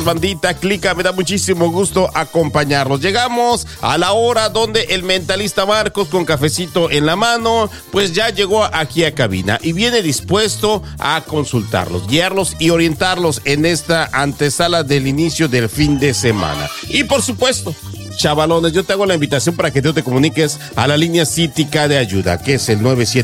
Bandita Clica, me da muchísimo gusto acompañarlos. Llegamos a la hora donde el mentalista Marcos, con cafecito en la mano, pues ya llegó aquí a cabina y viene dispuesto a consultarlos, guiarlos y orientarlos en esta antesala del inicio del fin de semana. Y por supuesto, chavalones, yo te hago la invitación para que tú te comuniques a la línea cítica de ayuda, que es el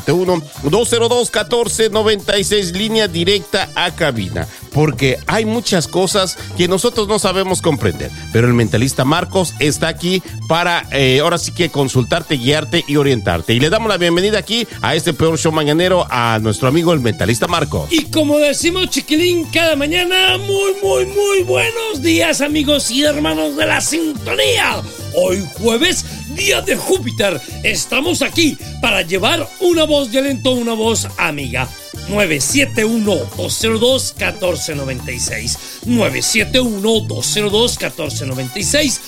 971-202-1496, línea directa a cabina, porque hay muchas cosas que nosotros no sabemos comprender, pero el mentalista Marcos está aquí para, ahora sí que consultarte, guiarte y orientarte. Y le damos la bienvenida aquí a este peor show mañanero a nuestro amigo el mentalista Marcos. Y como decimos, chiquilín, cada mañana, muy buenos días, amigos y hermanos de la sintonía. Hoy jueves, día de Júpiter, estamos aquí para llevar una voz de aliento, una voz amiga. 971-202-1496, 971-202-1496,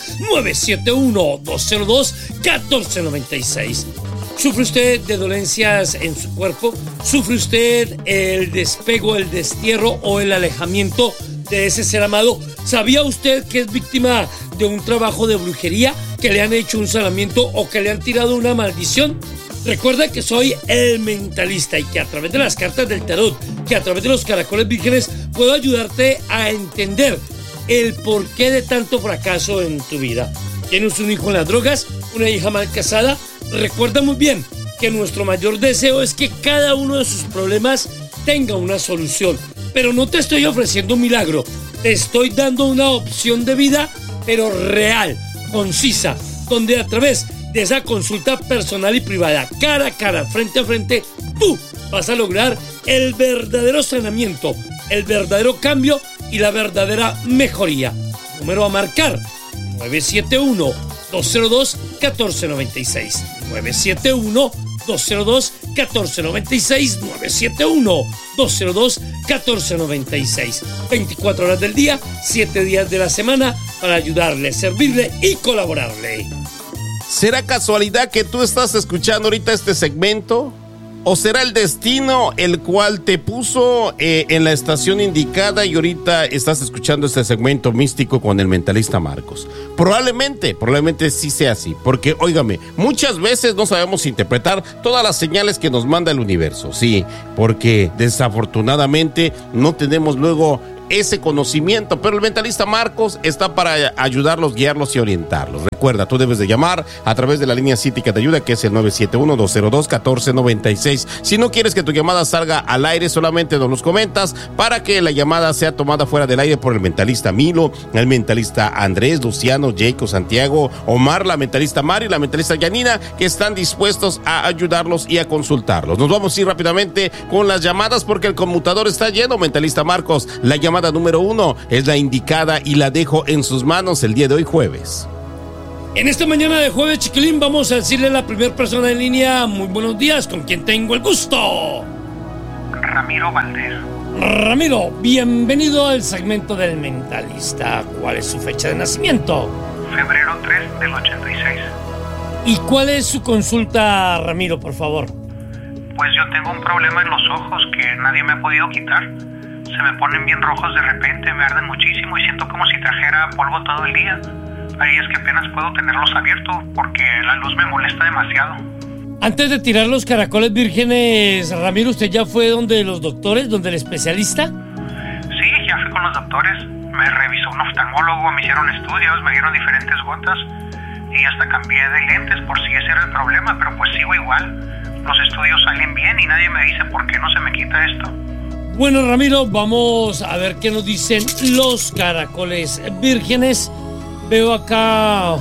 971-202-1496. ¿Sufre usted de dolencias en su cuerpo? ¿Sufre usted el despego, el destierro o el alejamiento de ese ser amado? ¿Sabía usted que es víctima de un trabajo de brujería, que le han hecho un salamiento o que le han tirado una maldición? Recuerda que soy el mentalista y que a través de las cartas del tarot, que a través de los caracoles vírgenes, puedo ayudarte a entender el porqué de tanto fracaso en tu vida. ¿Tienes un hijo en las drogas? ¿Una hija mal casada? Recuerda muy bien que nuestro mayor deseo es que cada uno de sus problemas tenga una solución. Pero no te estoy ofreciendo un milagro, te estoy dando una opción de vida, pero real, concisa, donde a través de esa consulta personal y privada, cara a cara, frente a frente, tú vas a lograr el verdadero sanamiento, el verdadero cambio y la verdadera mejoría. Número a marcar: 971-202-1496, 971-202-1496, 971-202-1496. 24 horas del día, 7 días de la semana para ayudarle, servirle y colaborarle. ¿Será casualidad que tú estás escuchando ahorita este segmento? ¿O será el destino el cual te puso en la estación indicada y ahorita estás escuchando este segmento místico con el mentalista Marcos? Probablemente sí sea así, porque óigame, muchas veces no sabemos interpretar todas las señales que nos manda el universo, sí, porque desafortunadamente no tenemos luego ese conocimiento, pero el mentalista Marcos está para ayudarlos, guiarlos y orientarlos. Recuerda, tú debes de llamar a través de la línea cítica de ayuda, que es el 971-202-1496. Si no quieres que tu llamada salga al aire, solamente nos los comentas para que la llamada sea tomada fuera del aire por el mentalista Milo, el mentalista Andrés, Luciano, Jacob, Santiago, Omar, la mentalista Mari, la mentalista Yanina, que están dispuestos a ayudarlos y a consultarlos. Nos vamos a ir rápidamente con las llamadas porque el conmutador está lleno, mentalista Marcos. La llamada número 1 es la indicada y la dejo en sus manos el día de hoy jueves. En esta mañana de jueves, chiquilín, vamos a decirle a la primera persona en línea: muy buenos días, ¿con quién tengo el gusto? Ramiro Valdés. Ramiro, bienvenido al segmento del mentalista. ¿Cuál es su fecha de nacimiento? Febrero 3 del 86. ¿Y cuál es su consulta, Ramiro, por favor? Pues yo tengo un problema en los ojos que nadie me ha podido quitar. Se me ponen bien rojos de repente, me arden muchísimo y siento como si trajera polvo todo el día. Ahí es que apenas puedo tenerlos abiertos porque la luz me molesta demasiado. Antes de tirar los caracoles vírgenes, Ramiro, ¿usted ya fue donde los doctores, donde el especialista? Sí, ya fui con los doctores. Me revisó un oftalmólogo, me hicieron estudios, me dieron diferentes gotas y hasta cambié de lentes por si ese era el problema, pero pues sigo igual. Los estudios salen bien y nadie me dice por qué no se me quita esto. Bueno, Ramiro, vamos a ver qué nos dicen los caracoles vírgenes. Veo acá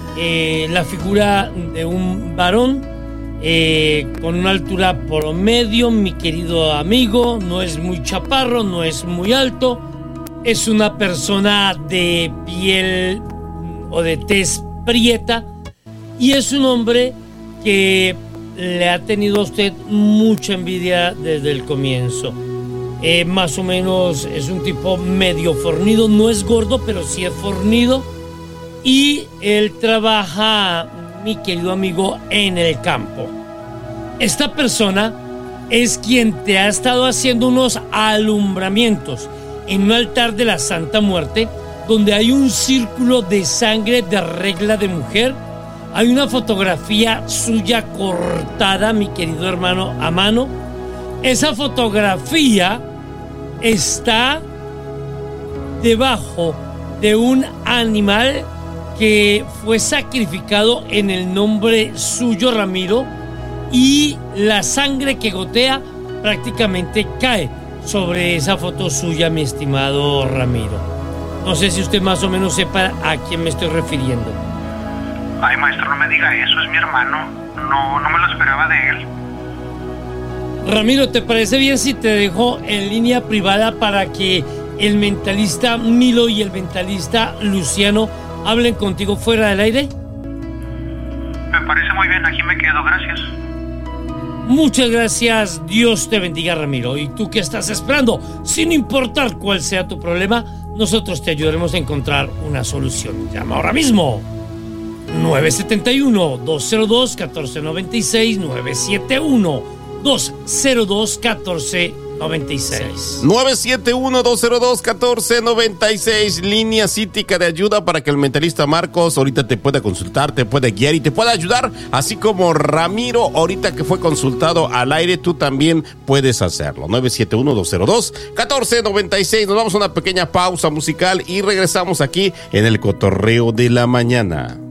la figura de un varón con una altura promedio, mi querido amigo. No es muy chaparro, no es muy alto. Es una persona de piel o de tez prieta y es un hombre que le ha tenido a usted mucha envidia desde el comienzo. Más o menos es un tipo medio fornido, no es gordo, pero sí es fornido. Y él trabaja, mi querido amigo, en el campo. Esta persona es quien te ha estado haciendo unos alumbramientos en un altar de la Santa Muerte donde hay un círculo de sangre de regla de mujer. Hay una fotografía suya cortada, mi querido hermano, a mano. Esa fotografía está debajo de un animal que fue sacrificado en el nombre suyo, Ramiro, y la sangre que gotea prácticamente cae sobre esa foto suya, mi estimado Ramiro. No sé si usted más o menos sepa a quién me estoy refiriendo. Ay, maestro, no me diga eso, es mi hermano. No me lo esperaba de él. Ramiro, ¿te parece bien si te dejo en línea privada para que el mentalista Milo y el mentalista Luciano hablen contigo fuera del aire? Me parece muy bien, aquí me quedo, gracias. Muchas gracias, Dios te bendiga, Ramiro. ¿Y tú qué estás esperando? Sin importar cuál sea tu problema, nosotros te ayudaremos a encontrar una solución. Llama ahora mismo. 971-202-1496, 971-202-1496. 971-202-1496, línea cítica de ayuda para que el mentalista Marcos ahorita te pueda consultar, te pueda guiar y te pueda ayudar, así como Ramiro ahorita que fue consultado al aire, tú también puedes hacerlo. 971-202-1496. Nos vamos a una pequeña pausa musical y regresamos aquí en el Cotorreo de la Mañana.